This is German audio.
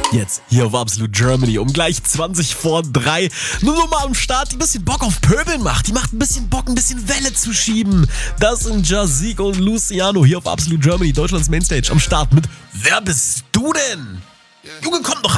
Jetzt hier auf Absolute Germany um gleich 20 vor 3. Nur so mal am Start, die ein bisschen Bock auf Pöbeln macht. Die macht ein bisschen Bock, ein bisschen Welle zu schieben. Das sind Jazik und Luciano hier auf Absolute Germany, Deutschlands Mainstage am Start mit Wer bist du denn? Junge, komm doch an.